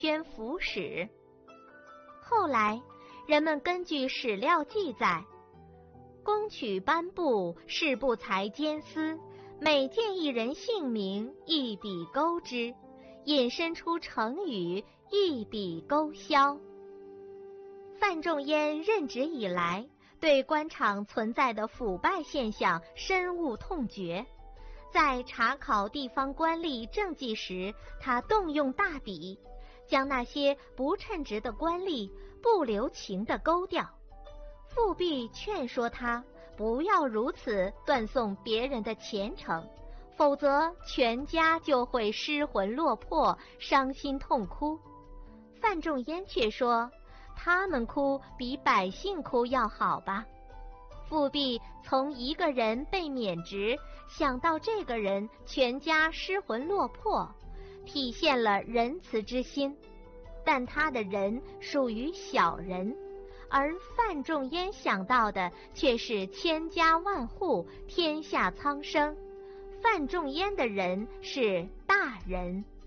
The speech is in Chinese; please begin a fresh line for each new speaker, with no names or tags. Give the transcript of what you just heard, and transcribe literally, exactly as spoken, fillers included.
宣抚使。后来人们根据史料记载，公取颁布，事不裁监司，每见一人姓名，一笔勾之，引申出成语一笔勾销。范仲淹任职以来，对官场存在的腐败现象深恶痛绝，在查考地方官吏政绩时，他动用大笔，将那些不称职的官吏不留情地勾掉。富弼劝说他不要如此断送别人的前程，否则全家就会失魂落魄，伤心痛哭。范仲淹却说，他们哭比百姓哭要好吧。富弼从一个人被免职想到这个人全家失魂落魄，体现了仁慈之心，但他的人属于小人，而范仲淹想到的却是千家万户，天下苍生。范仲淹的人是大人。